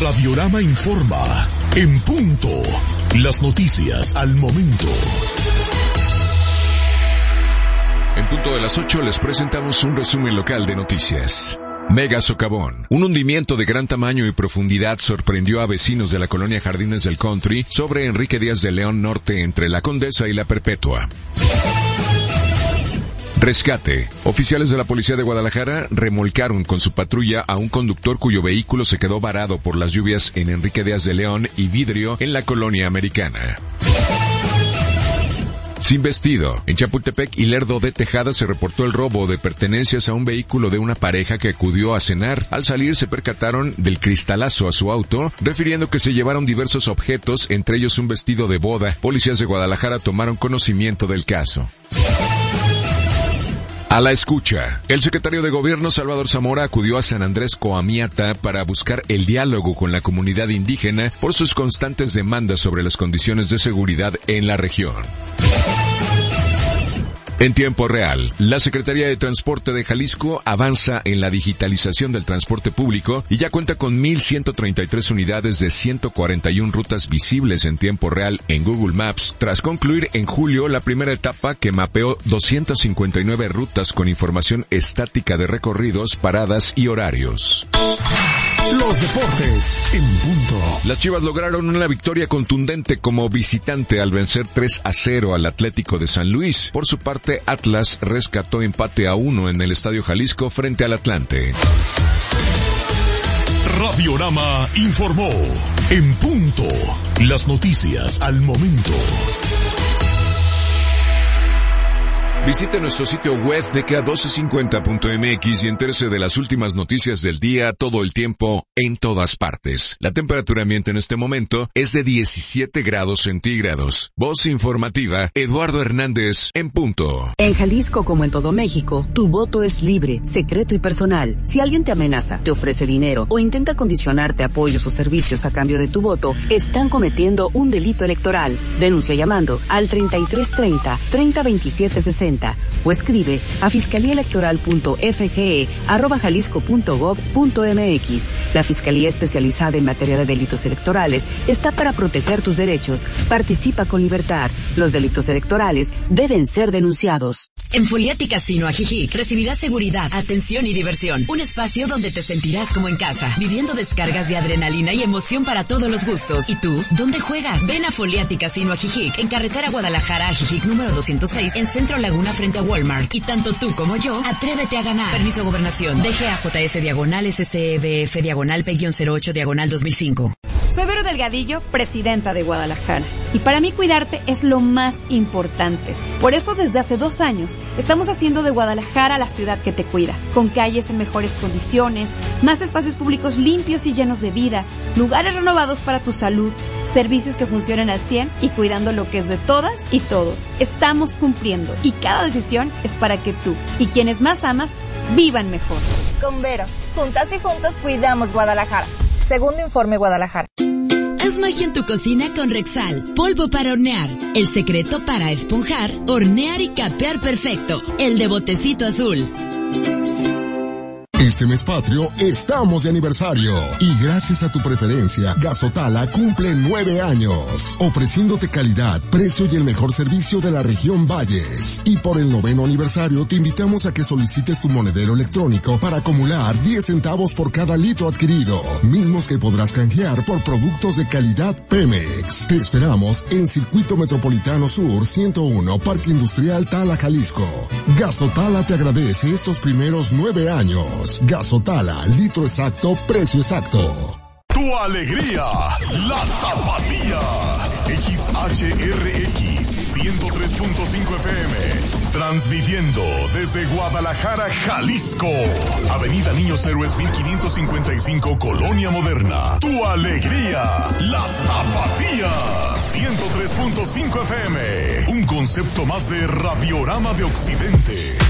Radiorama informa. En punto. Las noticias al momento. En punto de las 8 les presentamos un resumen local de noticias. Mega socavón. Un hundimiento de gran tamaño y profundidad sorprendió a vecinos de la colonia Jardines del Country sobre Enrique Díaz de León Norte entre la Condesa y la Perpetua. Rescate. Oficiales de la Policía de Guadalajara remolcaron con su patrulla a un conductor cuyo vehículo se quedó varado por las lluvias en Enrique Díaz de León y Vidrio en la colonia Americana. Sin vestido. En Chapultepec y Lerdo de Tejada se reportó el robo de pertenencias a un vehículo de una pareja que acudió a cenar. Al salir se percataron del cristalazo a su auto, refiriendo que se llevaron diversos objetos, entre ellos un vestido de boda. Policías de Guadalajara tomaron conocimiento del caso. A la escucha. El secretario de Gobierno Salvador Zamora acudió a San Andrés Coamiata para buscar el diálogo con la comunidad indígena por sus constantes demandas sobre las condiciones de seguridad en la región. En tiempo real, la Secretaría de Transporte de Jalisco avanza en la digitalización del transporte público y ya cuenta con 1,133 unidades de 141 rutas visibles en tiempo real en Google Maps, tras concluir en julio la primera etapa que mapeó 259 rutas con información estática de recorridos, paradas y horarios. Los deportes en punto. Las Chivas lograron una victoria contundente como visitante al vencer 3-0 al Atlético de San Luis. Por su parte, Atlas rescató empate a 1 en el Estadio Jalisco frente al Atlante. Radiorama informó. En punto. Las noticias al momento. Visite nuestro sitio web dk1250.mx y entérese de las últimas noticias del día todo el tiempo, en todas partes. La temperatura ambiente en este momento es de 17 grados centígrados. Voz informativa, Eduardo Hernández, en punto. En Jalisco, como en todo México, tu voto es libre, secreto y personal. Si alguien te amenaza, te ofrece dinero o intenta condicionarte apoyos o servicios a cambio de tu voto, están cometiendo un delito electoral. Denuncia llamando al 3330-302760 o escribe a fiscaliaelectoral.fge@jalisco.gov.mx. La Fiscalía Especializada en Materia de Delitos Electorales está para proteger tus derechos. Participa con libertad. Los delitos electorales deben ser denunciados. En Foliati Casino Ajijic recibirás seguridad, atención y diversión. Un espacio donde te sentirás como en casa, viviendo descargas de adrenalina y emoción para todos los gustos. ¿Y tú? ¿Dónde juegas? Ven a Foliati Casino Ajijic, en carretera Guadalajara Ajijic número 206, en Centro Laguna frente a Walmart. Y tanto tú como yo, atrévete a ganar. Permiso Gobernación. DGAJS/SCV/P-08/2005. Soy Vero Delgadillo, presidenta de Guadalajara. Y para mí cuidarte es lo más importante. Por eso desde hace 2 años estamos haciendo de Guadalajara la ciudad que te cuida. Con calles en mejores condiciones, más espacios públicos limpios y llenos de vida, lugares renovados para tu salud, servicios que funcionen al 100 y cuidando lo que es de todas y todos. Estamos cumpliendo y cada decisión es para que tú y quienes más amas vivan mejor. Con Vero, juntas y juntos cuidamos Guadalajara. Segundo informe Guadalajara. Haz magia en tu cocina con Rexal, polvo para hornear. El secreto para esponjar, hornear y capear perfecto. El de botecito azul. Este mes patrio estamos de aniversario y gracias a tu preferencia, Gasotala cumple 9 años, ofreciéndote calidad, precio y el mejor servicio de la región Valles. Y por el 9º aniversario te invitamos a que solicites tu monedero electrónico para acumular 10 centavos por cada litro adquirido, mismos que podrás canjear por productos de calidad Pemex. Te esperamos en Circuito Metropolitano Sur 101, Parque Industrial Tala, Jalisco. Gasotala te agradece estos primeros 9 años. Gasotala, litro exacto, precio exacto. Tu alegría, la Tapatía. XHRX 103.5 FM. Transmitiendo desde Guadalajara, Jalisco. Avenida Niños Héroes 1555, Colonia Moderna. Tu alegría, la Tapatía. 103.5 FM. Un concepto más de Radiorama de Occidente.